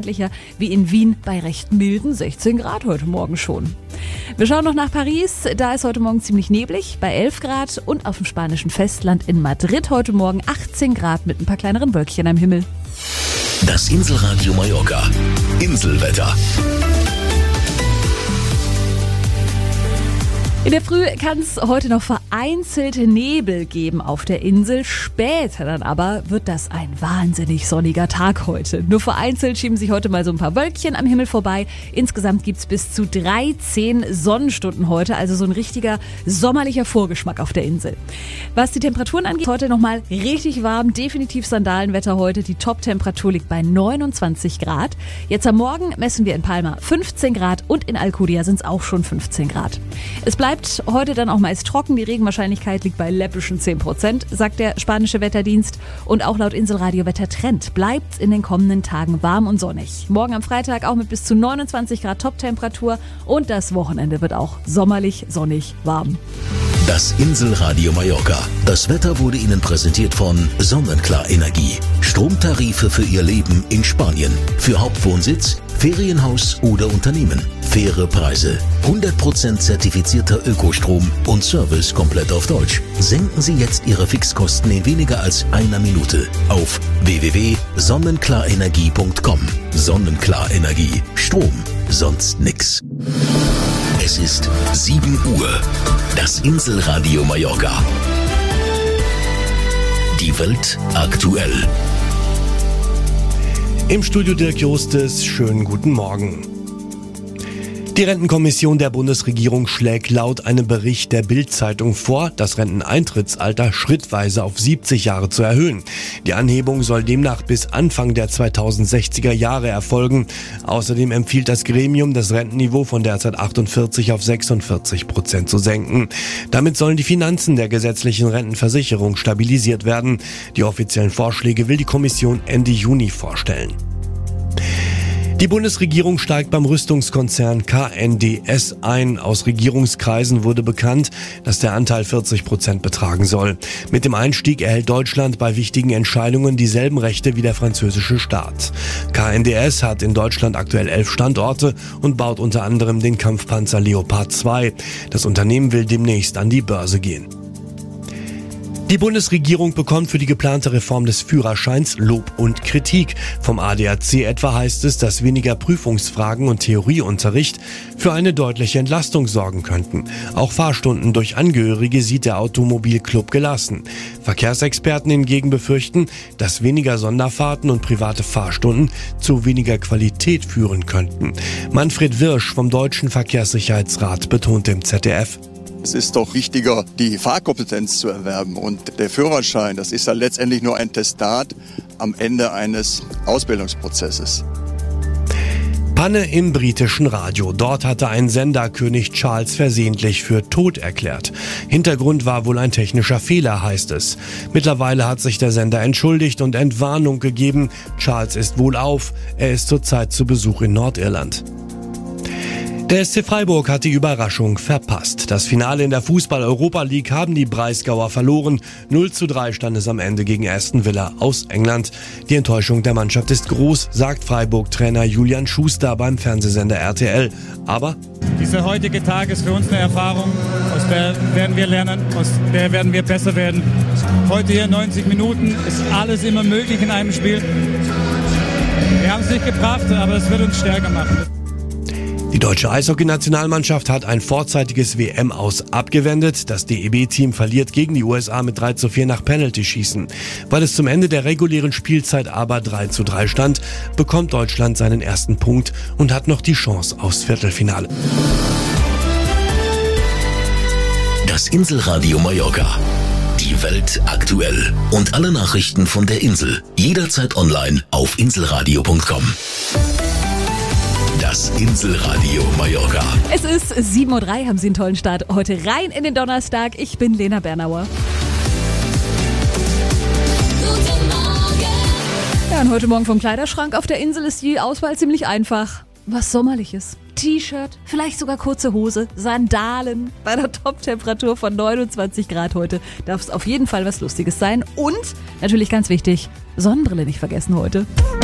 wie in Wien bei recht milden 16 Grad heute Morgen schon. Wir schauen noch nach Paris. Da ist heute Morgen ziemlich neblig bei 11 Grad und auf dem spanischen Festland in Madrid heute Morgen 18 Grad mit ein paar kleineren Wölkchen am Himmel. Das Inselradio Mallorca. Inselwetter. In der Früh kann es heute noch vereinzelte Nebel geben auf der Insel. Später dann aber wird das ein wahnsinnig sonniger Tag heute. Nur vereinzelt schieben sich heute mal so ein paar Wölkchen am Himmel vorbei. Insgesamt gibt's bis zu 13 Sonnenstunden heute, also so ein richtiger sommerlicher Vorgeschmack auf der Insel. Was die Temperaturen angeht, heute nochmal richtig warm, definitiv Sandalenwetter heute. Die Top-Temperatur liegt bei 29 Grad. Jetzt am Morgen messen wir in Palma 15 Grad und in Alcudia sind es auch schon 15 Grad. Es bleibt heute dann auch meist trocken. Die Regenwahrscheinlichkeit liegt bei läppischen 10%, sagt der spanische Wetterdienst. Und auch laut Inselradio Wettertrend bleibt in den kommenden Tagen warm und sonnig. Morgen am Freitag auch mit bis zu 29 Grad Top-Temperatur. Und das Wochenende wird auch sommerlich, sonnig, warm. Das Inselradio Mallorca. Das Wetter wurde Ihnen präsentiert von Sonnenklar Energie. Stromtarife für Ihr Leben in Spanien. Für Hauptwohnsitz, Ferienhaus oder Unternehmen. Faire Preise. 100% zertifizierter Ökostrom und Service komplett auf Deutsch. Senken Sie jetzt Ihre Fixkosten in weniger als einer Minute auf www.sonnenklarenergie.com. Sonnenklar Energie. Strom. Sonst nix. Es ist 7 Uhr. Das Inselradio Mallorca. Die Welt aktuell. Im Studio Dirk Justes, schönen guten Morgen. Die Rentenkommission der Bundesregierung schlägt laut einem Bericht der Bild-Zeitung vor, das Renteneintrittsalter schrittweise auf 70 Jahre zu erhöhen. Die Anhebung soll demnach bis Anfang der 2060er Jahre erfolgen. Außerdem empfiehlt das Gremium, das Rentenniveau von derzeit 48 auf 46% zu senken. Damit sollen die Finanzen der gesetzlichen Rentenversicherung stabilisiert werden. Die offiziellen Vorschläge will die Kommission Ende Juni vorstellen. Die Bundesregierung steigt beim Rüstungskonzern KNDS ein. Aus Regierungskreisen wurde bekannt, dass der Anteil 40% betragen soll. Mit dem Einstieg erhält Deutschland bei wichtigen Entscheidungen dieselben Rechte wie der französische Staat. KNDS hat in Deutschland aktuell 11 Standorte und baut unter anderem den Kampfpanzer Leopard 2. Das Unternehmen will demnächst an die Börse gehen. Die Bundesregierung bekommt für die geplante Reform des Führerscheins Lob und Kritik. Vom ADAC etwa heißt es, dass weniger Prüfungsfragen und Theorieunterricht für eine deutliche Entlastung sorgen könnten. Auch Fahrstunden durch Angehörige sieht der Automobilclub gelassen. Verkehrsexperten hingegen befürchten, dass weniger Sonderfahrten und private Fahrstunden zu weniger Qualität führen könnten. Manfred Wirsch vom Deutschen Verkehrssicherheitsrat betont im ZDF: Es ist doch wichtiger, die Fahrkompetenz zu erwerben. Und der Führerschein, das ist ja letztendlich nur ein Testat am Ende eines Ausbildungsprozesses. Panne im britischen Radio. Dort hatte ein Sender König Charles versehentlich für tot erklärt. Hintergrund war wohl ein technischer Fehler, heißt es. Mittlerweile hat sich der Sender entschuldigt und Entwarnung gegeben. Charles ist wohlauf. Er ist zurzeit zu Besuch in Nordirland. Der SC Freiburg hat die Überraschung verpasst. Das Finale in der Fußball-Europa League haben die Breisgauer verloren. 0:3 stand es am Ende gegen Aston Villa aus England. Die Enttäuschung der Mannschaft ist groß, sagt Freiburg-Trainer Julian Schuster beim Fernsehsender RTL. Aber dieser heutige Tag ist für uns eine Erfahrung, aus der werden wir lernen, aus der werden wir besser werden. Heute hier 90 Minuten, ist alles immer möglich in einem Spiel. Wir haben es nicht gebracht, aber es wird uns stärker machen. Die deutsche Eishockey-Nationalmannschaft hat ein vorzeitiges WM-Aus abgewendet. Das DEB-Team verliert gegen die USA mit 3:4 nach Penalty-Schießen. Weil es zum Ende der regulären Spielzeit aber 3:3 stand, bekommt Deutschland seinen ersten Punkt und hat noch die Chance aufs Viertelfinale. Das Inselradio Mallorca. Die Welt aktuell. Und alle Nachrichten von der Insel. Jederzeit online auf inselradio.com. Das Inselradio Mallorca. Es ist 7:03 Uhr, haben Sie einen tollen Start heute rein in den Donnerstag. Ich bin Lena Bernauer. Guten Morgen. Ja, und heute Morgen vom Kleiderschrank auf der Insel ist die Auswahl ziemlich einfach. Was Sommerliches. T-Shirt, vielleicht sogar kurze Hose, Sandalen. Bei einer Top-Temperatur von 29 Grad heute darf es auf jeden Fall was Lustiges sein. Und, natürlich ganz wichtig, Sonnenbrille nicht vergessen heute.